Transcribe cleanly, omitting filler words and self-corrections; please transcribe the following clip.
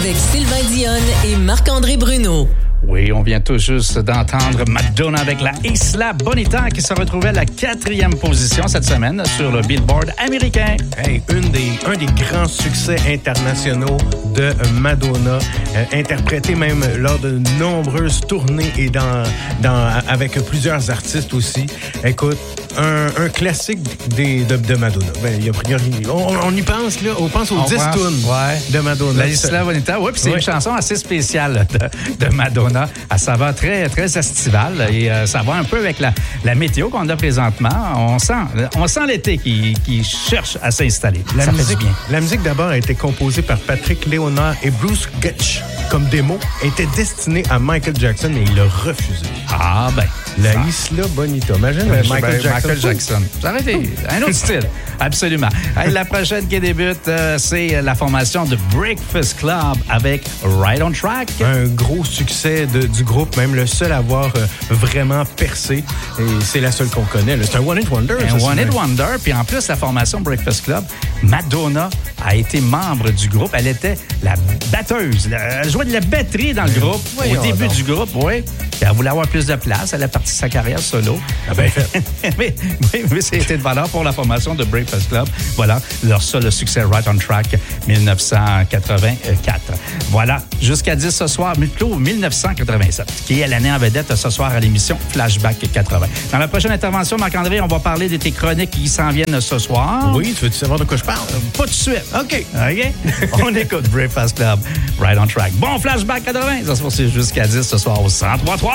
Avec Sylvain Dionne et Marc-André Bruno. Oui, on vient tout juste d'entendre Madonna avec la Isla Bonita qui se retrouvait à la 4e position cette semaine sur le Billboard américain. Hey, un des grands succès internationaux de Madonna, interprété même lors de nombreuses tournées et avec plusieurs artistes aussi. Écoute, un classique de Madonna. Ben, on y pense, là. On pense aux 10 tunes de Madonna. La Isla Bonita, oui, puis c'est une chanson assez spéciale de Madonna. À saveur très, très estivale. Et ça va un peu avec la météo qu'on a présentement. On sent l'été qui cherche à s'installer. Ça fait du bien. La musique, d'abord, a été composée par Patrick Léonard et Bruce Gutch. Comme démo, était destinée à Michael Jackson, mais il l'a refusé. Ah, ben. La Isla Bonita. Imagine Michael Jackson. Ça aurait été un autre style. Absolument. Hey, la prochaine qui débute, c'est la formation de Breakfast Club avec Right on Track. Un gros succès du groupe, même le seul à avoir vraiment percé. Et c'est la seule qu'on connaît. C'est un One Hit Wonder. Hit Wonder. Puis en plus, la formation Breakfast Club, Madonna a été membre du groupe. Elle était la batteuse. Elle jouait de la batterie dans le groupe. Au début du groupe, oui. Puis elle voulait avoir plus de place. Elle a parti sa carrière solo. Ah ben fait. mais c'était de valeur pour la formation de Breakfast Club. Voilà, leur seul succès, Right on Track, 1984. Voilà, jusqu'à 10 ce soir, mais plutôt 1987, qui est l'année en vedette ce soir à l'émission Flashback 80. Dans la prochaine intervention, Marc-André, on va parler de tes chroniques qui s'en viennent ce soir. Oui, tu veux savoir de quoi je parle? Pas tout de suite. OK. On écoute Breakfast Club, Right on Track. Bon Flashback 80, ça se poursuit jusqu'à 10 ce soir au 103.3.